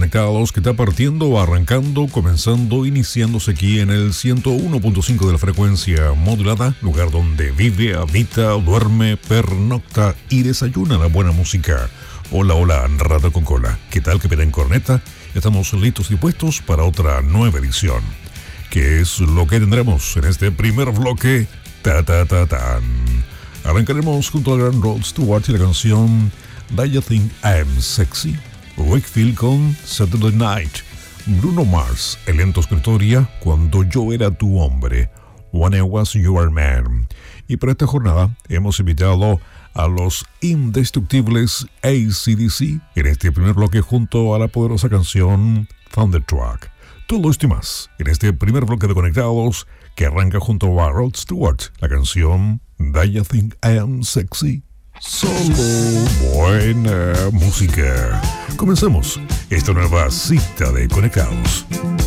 Conectados que está partiendo, arrancando, comenzando, iniciándose aquí en el 101.5 de la frecuencia modulada, lugar donde vive, habita, duerme, pernocta y desayuna la buena música. Hola, hola, Rata con Cola. ¿Qué tal, Capitán Corneta? Estamos listos y puestos para otra nueva edición. ¿Qué es lo que tendremos en este primer bloque? Tan. Arrancaremos junto al gran Rod Stewart y la canción Do You Think I'm Sexy? Wakefield con Saturday Night. Bruno Mars, elentos con historia Cuando yo era tu hombre, When I Was Your Man. Y para esta jornada hemos invitado a los indestructibles AC/DC en este primer bloque junto a la poderosa canción Thunderstruck. Todo esto y más en este primer bloque de Conectados que arranca junto a Rod Stewart, la canción Do You Think I Am Sexy? Solo buena música. Comencemos esta nueva cita de Conectados.